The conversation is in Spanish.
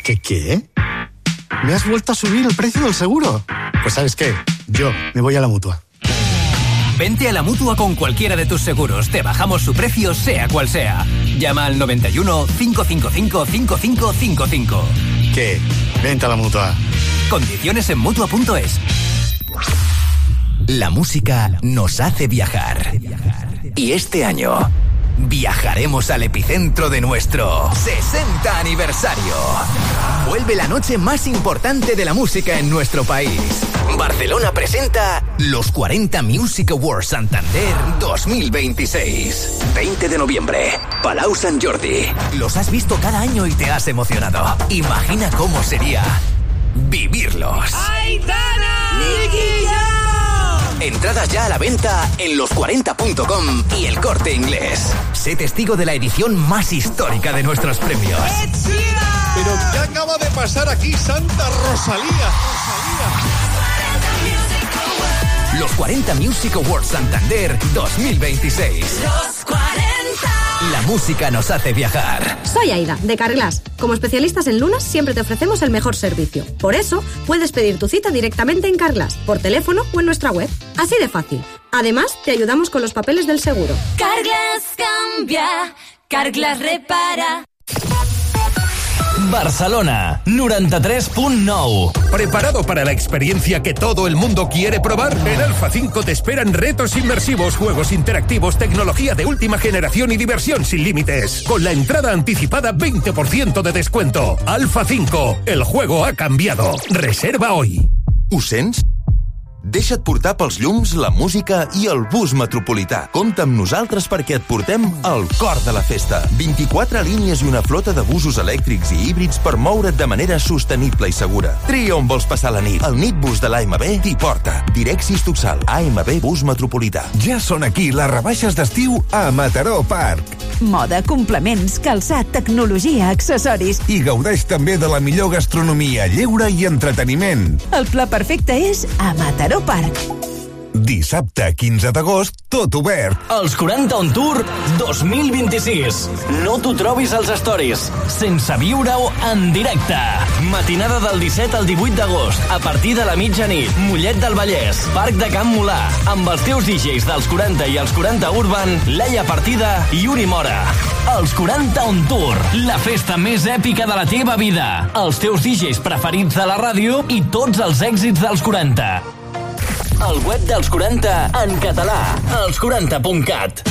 ¿Qué? ¿Me has vuelto a subir el precio del seguro? Pues ¿sabes qué? Yo me voy a la Mutua. Vente a la Mutua con cualquiera de tus seguros. Te bajamos su precio, sea cual sea. Llama al 91 555 5555. ¿Qué? Vente a la Mutua. Condiciones en Mutua.es. La música nos hace viajar. Y este año viajaremos al epicentro de nuestro 60 aniversario. Vuelve la noche más importante de la música en nuestro país. Barcelona presenta los 40 Music Awards Santander 2026. 20 de noviembre, Palau Sant Jordi. Los has visto cada año y te has emocionado. Imagina cómo sería vivirlos. ¡Aitana! ¡Nicky! Entradas ya a la venta en los40.com y El Corte Inglés. Sé testigo de la edición más histórica de nuestros premios. ¿Pero qué acaba de pasar aquí, Santa Rosalía? Los 40 Music Awards Santander 2026. Los 40. La música nos hace viajar. Soy Aida, de Carglass. Como especialistas en lunas, siempre te ofrecemos el mejor servicio. Por eso, puedes pedir tu cita directamente en Carglass, por teléfono o en nuestra web. Así de fácil. Además, te ayudamos con los papeles del seguro. Carglass cambia, Carglass repara. Barcelona, 93.9. ¿Preparado para la experiencia que todo el mundo quiere probar? En Alfa 5 te esperan retos inmersivos, juegos interactivos, tecnología de última generación y diversión sin límites. Con la entrada anticipada, 20% de descuento. Alfa 5, el juego ha cambiado. Reserva hoy. Ho sents? Deixa't portar pels llums, la música i el bus metropolità. Compta amb nosaltres perquè et portem al cor de la festa. 24 línies i una flota de busos elèctrics i híbrids per moure't de manera sostenible i segura. Tria on vols passar la nit. El Nitbus de l'AMB t'hi porta. Direxis Tuxal, AMB Bus Metropolità. Ja són aquí les rebaixes d'estiu a Mataró Park. Moda, complements, calçat, tecnologia, accessoris. I gaudeix també de la millor gastronomia, lleure i entreteniment. El pla perfecte és a Mataró Park. Dissabte 15 d'agost, tot obert. Els 40 on Tour 2026. No t'ho trobis als stories, sense viure-ho en directe. Matinada del 17 al 18 d'agost, a partir de la mitjanit. Mollet del Vallès, Parc de Can Molà, amb els teus DJs dels 40 i els 40 Urban, Laia Partida i Uri Mora. Els 40 on Tour, la festa més èpica de la teva vida. Els teus DJs preferits de la ràdio i tots els èxits dels 40. El web dels 40 en català, els40.cat.